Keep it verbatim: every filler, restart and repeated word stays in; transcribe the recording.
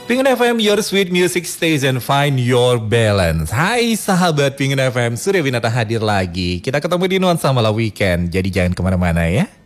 Pingin F M, your sweet music station, find your balance. Hai sahabat Pingin F M, Surya Winata hadir lagi. Kita ketemu di Nuansa Malam Weekend, jadi jangan kemana-mana ya.